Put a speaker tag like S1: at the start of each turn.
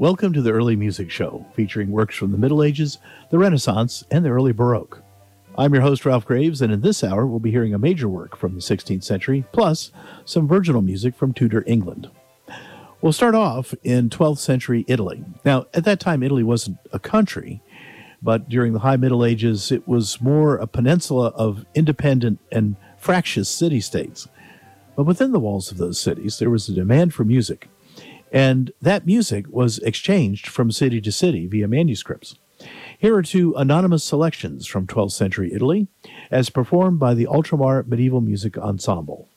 S1: Welcome to the Early Music Show, featuring works from the Middle Ages, the Renaissance, and the early Baroque. I'm your host, Ralph Graves, and in this hour we'll be hearing a major work from the 16th century, plus some virginal music from Tudor England. We'll start off in 12th century Italy. Now, at that time, Italy wasn't a country, but during the High Middle Ages, it was more a peninsula of independent and fractious city-states. But within the walls of those cities, there was a demand for music, and that music was exchanged from city to city via manuscripts. Here are two anonymous selections from 12th century Italy, as performed by the Ultramar Medieval Music Ensemble.